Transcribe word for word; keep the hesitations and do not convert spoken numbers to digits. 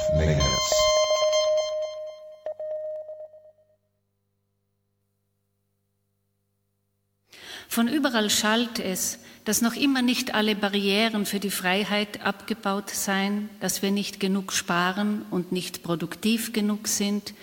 megahertz. Von überall schallt es, dass noch immer nicht alle Barrieren für die Freiheit abgebaut seien, dass wir nicht genug sparen und nicht produktiv genug sind,